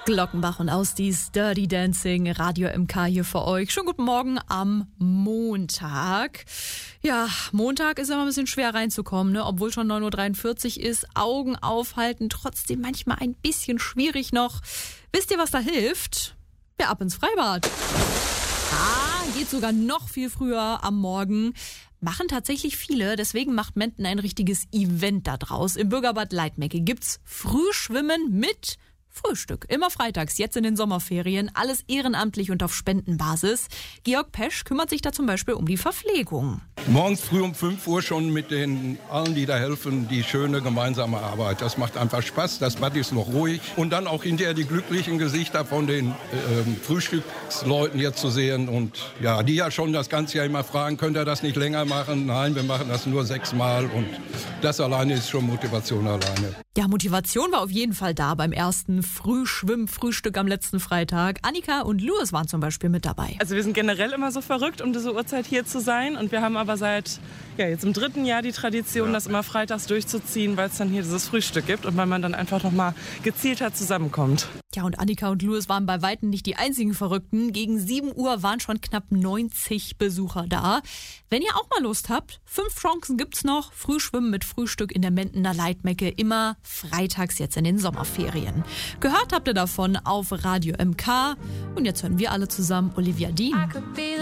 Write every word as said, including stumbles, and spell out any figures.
Glockenbach und Ausdies, Dirty Dancing, Radio M K hier für euch. Schönen guten Morgen am Montag. Ja, Montag ist immer ein bisschen schwer reinzukommen, ne? Obwohl schon neun Uhr dreiundvierzig ist. Augen aufhalten, trotzdem manchmal ein bisschen schwierig noch. Wisst ihr, was da hilft? Ja, ab ins Freibad. Ah, geht sogar noch viel früher am Morgen. Machen tatsächlich viele, deswegen macht Menden ein richtiges Event da draus. Im Bürgerbad Leitmecke gibt's Frühschwimmen mit Frühstück. Immer freitags, jetzt in den Sommerferien. Alles ehrenamtlich und auf Spendenbasis. Georg Pesch kümmert sich da zum Beispiel um die Verpflegung. Morgens früh um fünf Uhr schon mit den allen, die da helfen, die schöne gemeinsame Arbeit. Das macht einfach Spaß, das Bad ist noch ruhig. Und dann auch hinterher die glücklichen Gesichter von den äh, Frühstücksleuten hier zu sehen. Und ja, die ja schon das ganze Jahr immer fragen, könnt ihr das nicht länger machen? Nein, wir machen das nur sechsmal. Und das alleine ist schon Motivation alleine. Ja, Motivation war auf jeden Fall da beim ersten Frühschwimm-Frühstück am letzten Freitag. Annika und Louis waren zum Beispiel mit dabei. Also wir sind generell immer so verrückt, um diese Uhrzeit hier zu sein. Und wir haben aber seit ja, jetzt im dritten Jahr die Tradition, ja. das immer freitags durchzuziehen, weil es dann hier dieses Frühstück gibt und weil man dann einfach nochmal gezielter zusammenkommt. Ja, und Annika und Louis waren bei Weitem nicht die einzigen Verrückten. Gegen sieben Uhr waren schon knapp neunzig Besucher da. Wenn ihr auch mal Lust habt, fünf Chancen gibt's noch. Frühschwimmen mit Frühstück in der Mendener Leitmecke, immer freitags jetzt in den Sommerferien. Gehört habt ihr davon auf Radio M K. Und jetzt hören wir alle zusammen Olivia Dean.